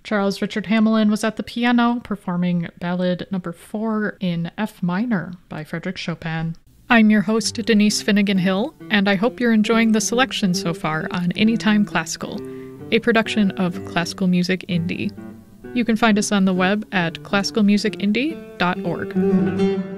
Charles Richard Hamelin was at the piano performing Ballad Number 4 in F minor by Frédéric Chopin. I'm your host, Denise Finnegan Hill, and I hope you're enjoying the selection so far on Anytime Classical, a production of Classical Music Indie. You can find us on the web at classicalmusicindie.org.